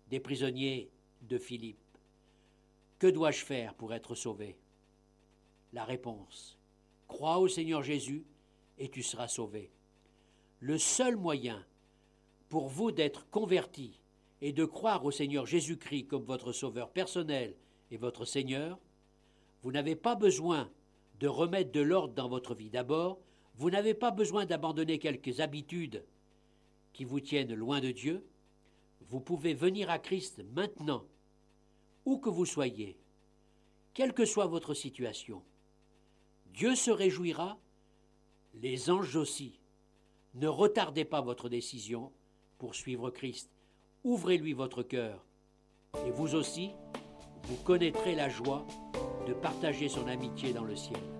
des prisonniers de Philippe. Que dois-je faire pour être sauvé? La réponse: crois au Seigneur Jésus et tu seras sauvé. Le seul moyen pour vous d'être convertis et de croire au Seigneur Jésus-Christ comme votre sauveur personnel et votre Seigneur, vous n'avez pas besoin de remettre de l'ordre dans votre vie. D'abord, vous n'avez pas besoin d'abandonner quelques habitudes qui vous tiennent loin de Dieu. Vous pouvez venir à Christ maintenant, où que vous soyez, quelle que soit votre situation. Dieu se réjouira, les anges aussi. Ne retardez pas votre décision pour suivre Christ. Ouvrez-lui votre cœur et vous aussi, vous connaîtrez la joie de partager son amitié dans le ciel.